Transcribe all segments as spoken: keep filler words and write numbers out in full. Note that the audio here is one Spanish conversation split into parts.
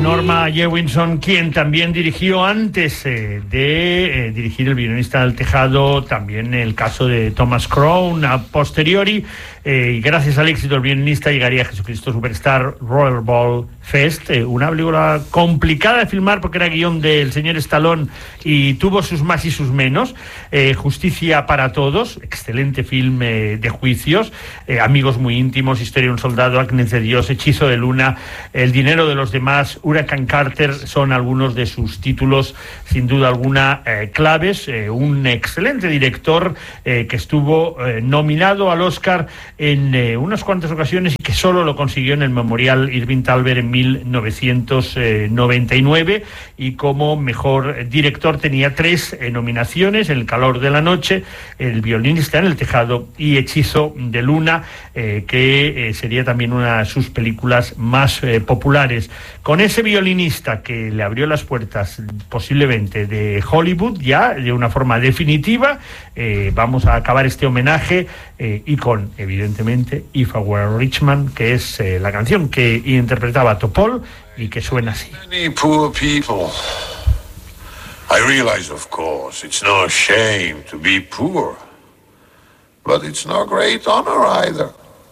Norma Jewison, quien también dirigió antes eh, de eh, dirigir El violinista del tejado, también el caso de Thomas Crown a posteriori, eh, y gracias al éxito del violinista llegaría Jesucristo Superstar, Royal Ball Fest, eh, una película complicada de filmar porque era guión del señor Stallone y tuvo sus más y sus menos. eh, Justicia para todos, excelente film eh, de juicios, eh, Amigos muy íntimos, Historia de un soldado, Acnes de Dios, Hechizo de luna, El dinero de los demás, Huracán Carter, son algunos de sus títulos sin duda alguna eh, claves. Eh, un excelente director eh, que estuvo eh, nominado al Oscar en eh, unas cuantas ocasiones y que solo lo consiguió en el Memorial Irving Thalberg en mil novecientos noventa y nueve, y como mejor director tenía tres eh, nominaciones: El calor de la noche, El violinista en el tejado y Hechizo de luna, eh, que eh, sería también una de sus películas más eh, populares. Con ese violinista que le abrió las puertas posiblemente de Hollywood ya de una forma definitiva, eh, vamos a acabar este homenaje eh, y con, evidentemente, If I Were a Rich Man, que es eh, la canción que interpretaba Topol y que suena así. Many poor people. I realize, of course, it's no shame to be poor, but it's no great honor either.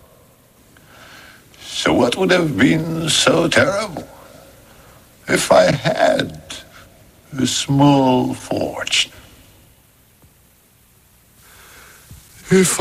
So what would have been so terrible if I had a small fortune? If